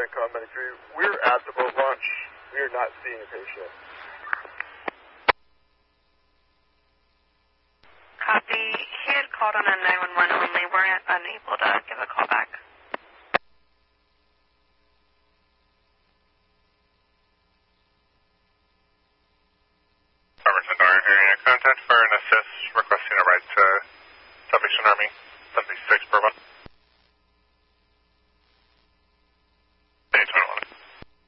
Common 93. We're at the boat launch. We are not seeing a patient. Copy. He had called on a 911 only. We're unable to give a call back. Robertson Darn area contact for an assist requesting a ride to Salvation Army 76 Bravo.